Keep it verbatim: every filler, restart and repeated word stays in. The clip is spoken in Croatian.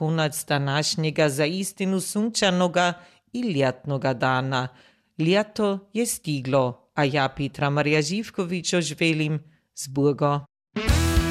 konac današnjega za istinu sunčanoga i ljetnoga dana. Ljeto je stiglo, a ja Petra Marija Živković želim z Burgo.